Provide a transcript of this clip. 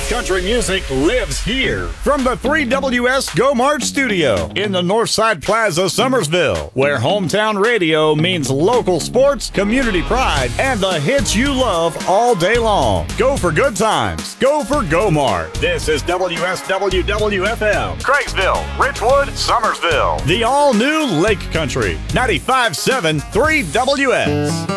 Country music lives here. From the 3WS Go March studio in the Northside Plaza, Summersville, where hometown radio means local sports, community pride, and the hits you love all day long. Go for good times. Go for Go Mart. This is WSWWFM, Craigsville, Richwood, Summersville. The all-new Lake Country, 95.7 3WS.